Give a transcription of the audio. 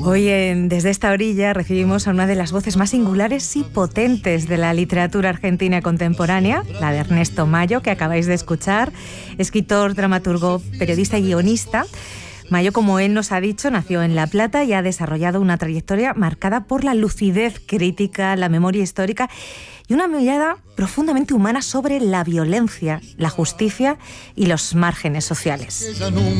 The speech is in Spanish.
Hoy Desde esta orilla recibimos a una de las voces más singulares y potentes de la literatura argentina contemporánea, la de Ernesto Mayo, que acabáis de escuchar, escritor, dramaturgo, periodista y guionista. Mayo, como él nos ha dicho, nació en La Plata y ha desarrollado una trayectoria marcada por la lucidez crítica, la memoria histórica y una mirada profundamente humana sobre la violencia, la justicia y los márgenes sociales.